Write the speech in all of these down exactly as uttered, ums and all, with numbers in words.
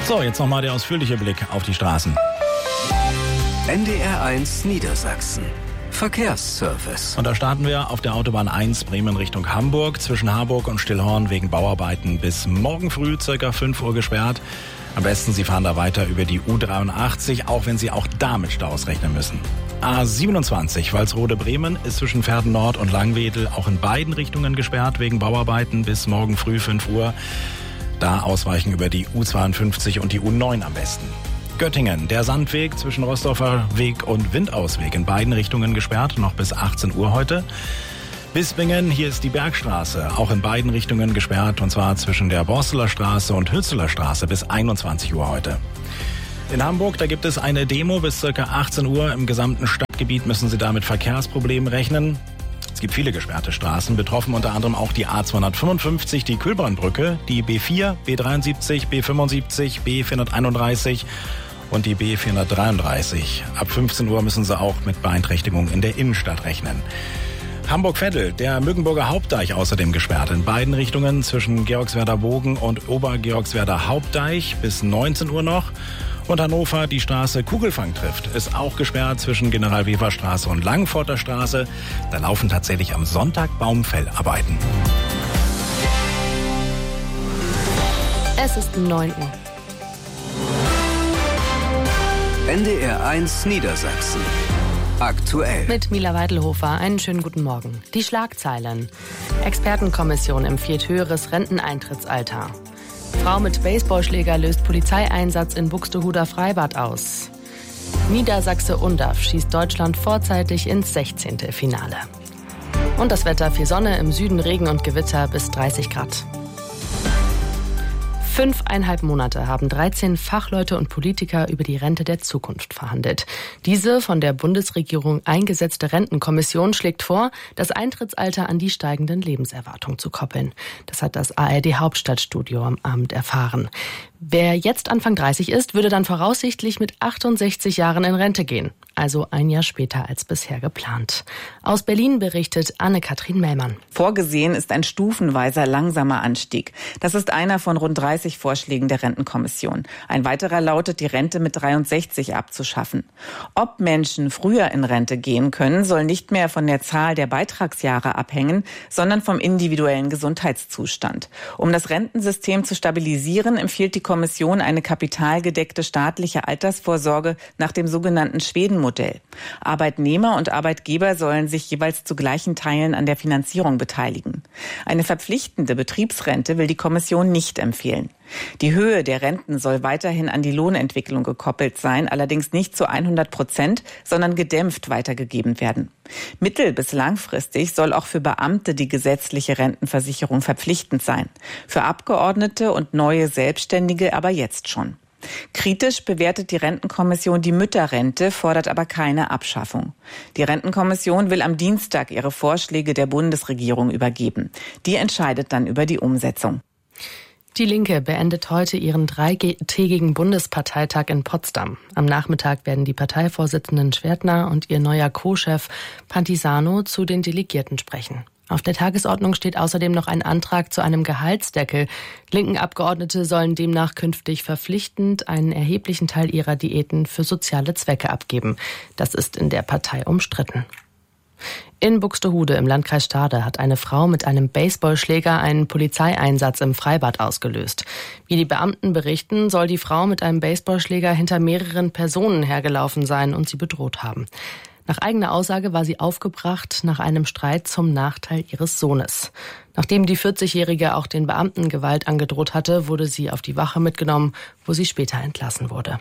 So, jetzt nochmal der ausführliche Blick auf die Straßen. N D R eins Niedersachsen. Verkehrsservice. Und da starten wir auf der Autobahn eins Bremen Richtung Hamburg. Zwischen Harburg und Stillhorn wegen Bauarbeiten bis morgen früh ca. fünf Uhr gesperrt. Am besten, Sie fahren da weiter über die U dreiundachtzig, auch wenn Sie auch da mit Staus rechnen müssen. A siebenundzwanzig Walsrode-Bremen ist zwischen Verden Nord und Langwedel auch in beiden Richtungen gesperrt wegen Bauarbeiten bis morgen früh fünf Uhr. Da ausweichen über die U zweiundfünfzig und die U neun am besten. Göttingen, der Sandweg zwischen Rossdorfer Weg und Windausweg in beiden Richtungen gesperrt, noch bis achtzehn Uhr heute. Bispingen, hier ist die Bergstraße, auch in beiden Richtungen gesperrt, und zwar zwischen der Borsteler Straße und Hützeler Straße bis einundzwanzig Uhr heute. In Hamburg, da gibt es eine Demo bis ca. achtzehn Uhr. Im gesamten Stadtgebiet müssen Sie da mit Verkehrsproblemen rechnen. Es gibt viele gesperrte Straßen, betroffen unter anderem auch die A zweihundertfünfundfünfzig, die Kühlbrandbrücke, die B vier, B dreiundsiebzig, B fünfundsiebzig, B vierhunderteinunddreißig und die B vierhundertdreiunddreißig. Ab fünfzehn Uhr müssen Sie auch mit Beeinträchtigung in der Innenstadt rechnen. Hamburg-Veddel, der Müggenburger Hauptdeich außerdem gesperrt. In beiden Richtungen zwischen Georgswerder Bogen und Obergeorgswerder Hauptdeich bis neunzehn Uhr noch. Und Hannover, die Straße Kugelfang trifft, ist auch gesperrt zwischen General-Weber-Straße und Langforter Straße. Da laufen tatsächlich am Sonntag Baumfellarbeiten. Es ist neun Uhr. N D R eins Niedersachsen. Aktuell. Mit Mila Weidelhofer, einen schönen guten Morgen. Die Schlagzeilen. Expertenkommission empfiehlt höheres Renteneintrittsalter. Frau mit Baseballschläger löst Polizeieinsatz in Buxtehuder Freibad aus. Niedersachse-Undav schießt Deutschland vorzeitig ins sechzehnte Finale. Und das Wetter: viel Sonne, im Süden Regen und Gewitter bis dreißig Grad. Fünfeinhalb Monate haben dreizehn Fachleute und Politiker über die Rente der Zukunft verhandelt. Diese von der Bundesregierung eingesetzte Rentenkommission schlägt vor, das Eintrittsalter an die steigenden Lebenserwartungen zu koppeln. Das hat das A R D-Hauptstadtstudio am Abend erfahren. Wer jetzt Anfang dreißig ist, würde dann voraussichtlich mit achtundsechzig Jahren in Rente gehen. Also ein Jahr später als bisher geplant. Aus Berlin berichtet Anne-Kathrin Mellmann. Vorgesehen ist ein stufenweiser, langsamer Anstieg. Das ist einer von rund dreißig Vorschlägen der Rentenkommission. Ein weiterer lautet, die Rente mit dreiundsechzig abzuschaffen. Ob Menschen früher in Rente gehen können, soll nicht mehr von der Zahl der Beitragsjahre abhängen, sondern vom individuellen Gesundheitszustand. Um das Rentensystem zu stabilisieren, empfiehlt die Kommission eine kapitalgedeckte staatliche Altersvorsorge nach dem sogenannten Schweden-Modell. Arbeitnehmer und Arbeitgeber sollen sich jeweils zu gleichen Teilen an der Finanzierung beteiligen. Eine verpflichtende Betriebsrente will die Kommission nicht empfehlen. Die Höhe der Renten soll weiterhin an die Lohnentwicklung gekoppelt sein, allerdings nicht zu hundert Prozent, sondern gedämpft weitergegeben werden. Mittel- bis langfristig soll auch für Beamte die gesetzliche Rentenversicherung verpflichtend sein. Für Abgeordnete und neue Selbstständige aber jetzt schon. Kritisch bewertet die Rentenkommission die Mütterrente, fordert aber keine Abschaffung. Die Rentenkommission will am Dienstag ihre Vorschläge der Bundesregierung übergeben. Die entscheidet dann über die Umsetzung. Die Linke beendet heute ihren dreitägigen Bundesparteitag in Potsdam. Am Nachmittag werden die Parteivorsitzenden Schwertner und ihr neuer Co-Chef Pantisano zu den Delegierten sprechen. Auf der Tagesordnung steht außerdem noch ein Antrag zu einem Gehaltsdeckel. Linken Abgeordnete sollen demnach künftig verpflichtend einen erheblichen Teil ihrer Diäten für soziale Zwecke abgeben. Das ist in der Partei umstritten. In Buxtehude im Landkreis Stade hat eine Frau mit einem Baseballschläger einen Polizeieinsatz im Freibad ausgelöst. Wie die Beamten berichten, soll die Frau mit einem Baseballschläger hinter mehreren Personen hergelaufen sein und sie bedroht haben. Nach eigener Aussage war sie aufgebracht nach einem Streit zum Nachteil ihres Sohnes. Nachdem die vierzigjährige auch den Beamten Gewalt angedroht hatte, wurde sie auf die Wache mitgenommen, wo sie später entlassen wurde.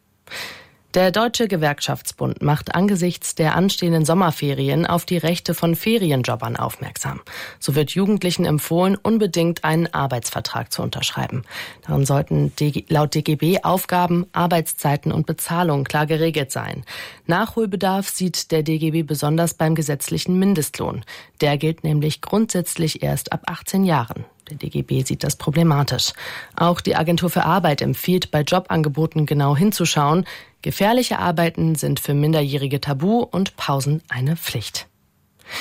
Der Deutsche Gewerkschaftsbund macht angesichts der anstehenden Sommerferien auf die Rechte von Ferienjobbern aufmerksam. So wird Jugendlichen empfohlen, unbedingt einen Arbeitsvertrag zu unterschreiben. Darin sollten laut D G B Aufgaben, Arbeitszeiten und Bezahlung klar geregelt sein. Nachholbedarf sieht der D G B besonders beim gesetzlichen Mindestlohn. Der gilt nämlich grundsätzlich erst ab achtzehn Jahren. Der D G B sieht das problematisch. Auch die Agentur für Arbeit empfiehlt, bei Jobangeboten genau hinzuschauen. Gefährliche Arbeiten sind für Minderjährige tabu und Pausen eine Pflicht.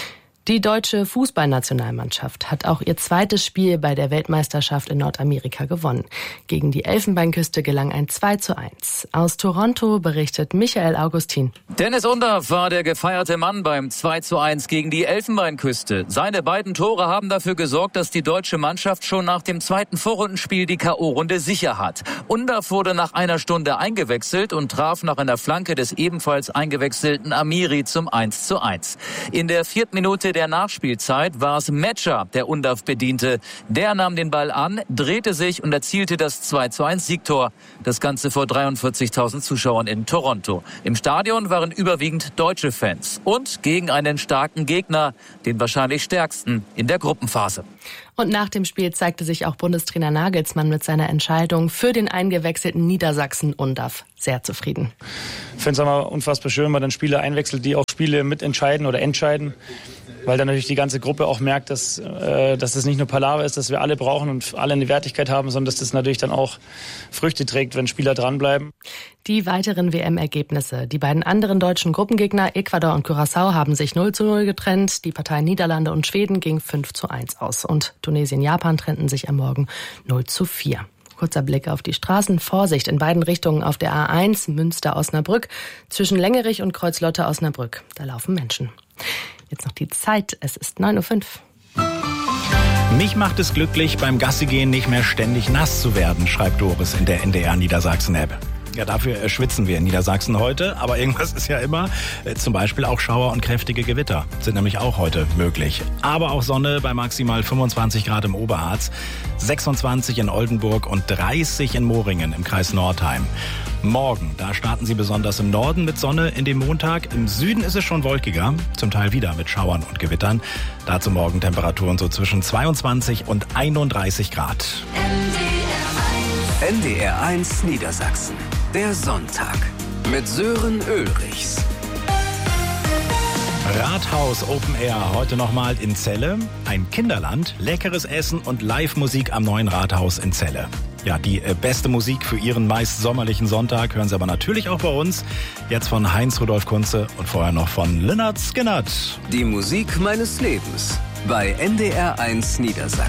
Die deutsche Fußballnationalmannschaft hat auch ihr zweites Spiel bei der Weltmeisterschaft in Nordamerika gewonnen. Gegen die Elfenbeinküste gelang ein zwei zu eins. Aus Toronto berichtet Michael Augustin. Dennis Undaff war der gefeierte Mann beim zwei zu eins gegen die Elfenbeinküste. Seine beiden Tore haben dafür gesorgt, dass die deutsche Mannschaft schon nach dem zweiten Vorrundenspiel die K O-Runde sicher hat. Undaff wurde nach einer Stunde eingewechselt und traf nach einer Flanke des ebenfalls eingewechselten Amiri zum eins zu eins. In der vierten Minute der Nachspielzeit war es Metscher, der Undaff bediente. Der nahm den Ball an, drehte sich und erzielte das zwei zu eins Siegtor. Das Ganze vor dreiundvierzigtausend Zuschauern in Toronto. Im Stadion waren überwiegend deutsche Fans. Und gegen einen starken Gegner, den wahrscheinlich stärksten in der Gruppenphase. Und nach dem Spiel zeigte sich auch Bundestrainer Nagelsmann mit seiner Entscheidung für den eingewechselten Niedersachsen Undaff sehr zufrieden. Ich finde es immer unfassbar schön, wenn man dann Spieler einwechselt, die auch Spiele mitentscheiden oder entscheiden, weil dann natürlich die ganze Gruppe auch merkt, dass, äh, dass das nicht nur Palaver ist, dass wir alle brauchen und alle eine Wertigkeit haben, sondern dass das natürlich dann auch Früchte trägt, wenn Spieler dranbleiben. Die weiteren W M-Ergebnisse. Die beiden anderen deutschen Gruppengegner, Ecuador und Curaçao, haben sich null zu null getrennt. Die Parteien Niederlande und Schweden ging fünf zu eins aus. Und Tunesien, Japan trennten sich am Morgen null zu vier. Kurzer Blick auf die Straßen. Vorsicht in beiden Richtungen auf der A eins Münster-Osnabrück. Zwischen Längerich und Kreuzlotte-Osnabrück. Da laufen Menschen. Jetzt noch die Zeit. Es ist neun Uhr fünf. Mich macht es glücklich, beim Gassigehen nicht mehr ständig nass zu werden, schreibt Doris in der N D R Niedersachsen-App. Ja, dafür schwitzen wir in Niedersachsen heute, aber irgendwas ist ja immer. Zum Beispiel auch Schauer und kräftige Gewitter sind nämlich auch heute möglich. Aber auch Sonne bei maximal fünfundzwanzig Grad im Oberharz, sechsundzwanzig in Oldenburg und dreißig in Moringen im Kreis Nordheim. Morgen, da starten Sie besonders im Norden mit Sonne in den Montag. Im Süden ist es schon wolkiger, zum Teil wieder mit Schauern und Gewittern. Dazu morgen Temperaturen so zwischen zweiundzwanzig und einunddreißig Grad. N D R eins Niedersachsen. Der Sonntag mit Sören Ulrichs. Rathaus Open Air, heute nochmal in Celle. Ein Kinderland, leckeres Essen und Live-Musik am neuen Rathaus in Celle. Ja, die äh, beste Musik für Ihren meist sommerlichen Sonntag hören Sie aber natürlich auch bei uns. Jetzt von Heinz-Rudolf Kunze und vorher noch von Lynyrd Skynyrd. Die Musik meines Lebens bei N D R eins Niedersachsen.